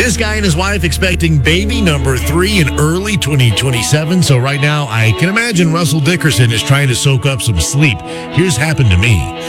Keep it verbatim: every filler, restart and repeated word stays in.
This guy and his wife expecting baby number three in early twenty twenty-seven. So right now, I can imagine Russell Dickerson is trying to soak up some sleep. Here's happened to me.